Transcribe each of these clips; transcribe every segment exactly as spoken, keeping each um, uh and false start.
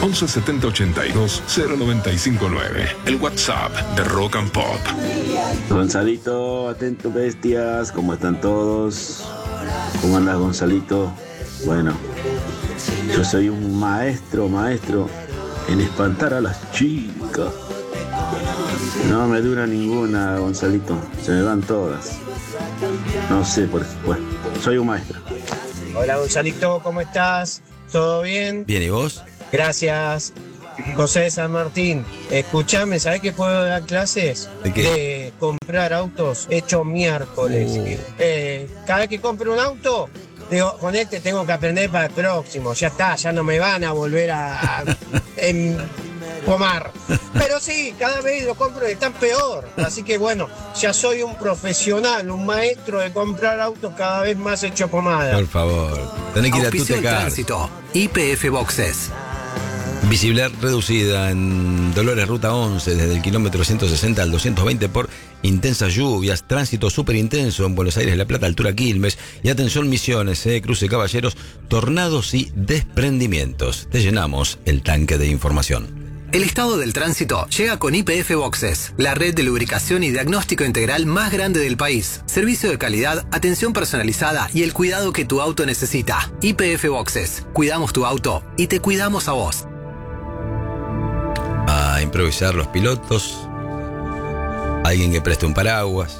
once setenta ochenta y dos cero noventa y cinco nueve. El WhatsApp de Rock and Pop. Gonzalito, atento bestias, ¿cómo están todos? ¿Cómo andas, Gonzalito? Bueno, yo soy un maestro, maestro en espantar a las chicas. No me dura ninguna, Gonzalito, se me van todas. No sé, por bueno, soy un maestro. Hola, Gonzalito, ¿cómo estás? ¿Todo bien? Bien, ¿y vos? Gracias. José de San Martín, escuchame, ¿sabés que puedo dar clases? ¿De qué? De comprar autos hecho miércoles. Uh. Eh, cada vez que compro un auto, digo, con este tengo que aprender para el próximo. Ya está, ya no me van a volver a, a empomar. Pero sí, cada vez lo compro y están peor. Así que bueno, ya soy un profesional, un maestro de comprar autos cada vez más hecho pomada. Por favor, tenés que ir a Auspició el Tutecar. Tránsito, Y P F Boxes. Visibilidad reducida en Dolores Ruta once, desde el kilómetro ciento sesenta al doscientos veinte por intensas lluvias, tránsito súper intenso en Buenos Aires, La Plata, altura Quilmes, y atención Misiones, eh, cruce Caballeros, tornados y desprendimientos. Te llenamos el tanque de información. El estado del tránsito llega con Y P F Boxes, la red de lubricación y diagnóstico integral más grande del país. Servicio de calidad, atención personalizada y el cuidado que tu auto necesita. Y P F Boxes. Cuidamos tu auto y te cuidamos a vos. A improvisar los pilotos, alguien que preste un paraguas,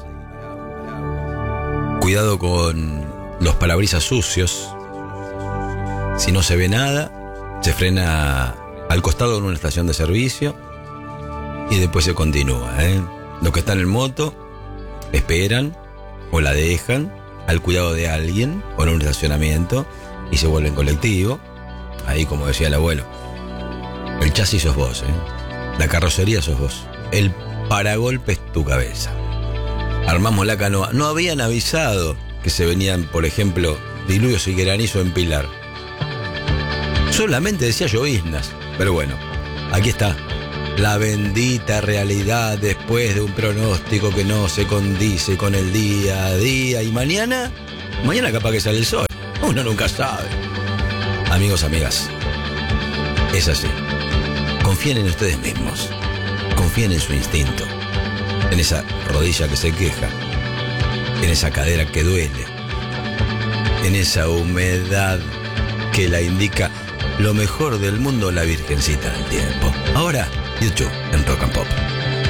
cuidado con los parabrisas sucios. Si no se ve nada, se frena al costado de una estación de servicio y después se continúa, ¿eh? Los que están en moto esperan o la dejan al cuidado de alguien o en un estacionamiento y se vuelven colectivo. Ahí, como decía el abuelo, el chasis sos vos, ¿eh? La carrocería sos vos. El paragolpe es tu cabeza. Armamos la canoa. No habían avisado que se venían, por ejemplo, diluvios y granizo en Pilar. Solamente decía lloviznas. Pero bueno, aquí está. La bendita realidad después de un pronóstico que no se condice con el día a día. Y mañana, mañana capaz que sale el sol. Uno nunca sabe. Amigos, amigas, es así. Confíen en ustedes mismos. Confíen en su instinto. En esa rodilla que se queja. En esa cadera que duele. En esa humedad que la indica lo mejor del mundo, la Virgencita del Tiempo. Ahora, YouTube en Rock and Pop.